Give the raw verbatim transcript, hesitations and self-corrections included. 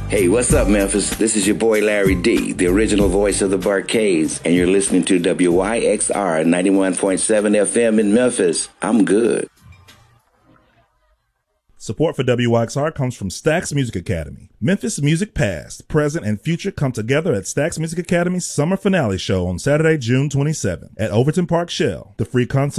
Hey, what's up, Memphis? This is your boy Larry D, the original voice of the Barcades, and you're listening to W Y X R ninety-one point seven F M in Memphis. I'm good. Support for W Y X R comes from Stax Music Academy. Memphis music past, present, and future come together at Stax Music Academy's summer finale show on Saturday, June twenty-seventh at Overton Park Shell. The free concert